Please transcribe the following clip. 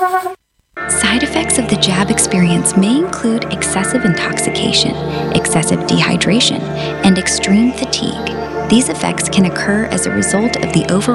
Side effects of the jab experience may include excessive intoxication, excessive dehydration, and extreme fatigue. These effects can occur as a result of the overall